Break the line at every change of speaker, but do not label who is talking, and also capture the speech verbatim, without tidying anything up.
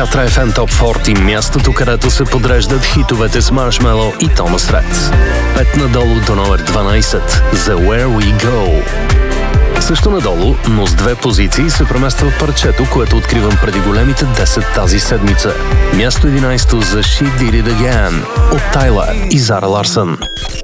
Катра еф ем Top сорок, мястото, където се подреждат хитовете с Marshmello и Thomas Rhett. Пет надолу до номер дванайсет за Where We Go. Също надолу, но с две позиции, се премества парчето, което откривам преди големите десет тази седмица. Място единайсето за She Did It Again от Tyla и Zara Larsson.